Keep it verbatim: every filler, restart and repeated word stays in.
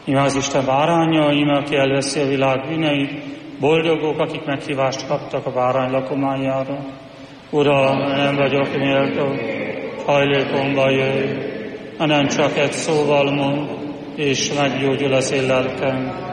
Íme az Isten báránya, íme aki elveszi a világ bűneit, boldogok, akik meghívást kaptak a bárány lakományára. Uram, nem vagyok méltó, hajlékomba jöjj, hanem csak egy szóval mond, és meggyógyul az én lelkem.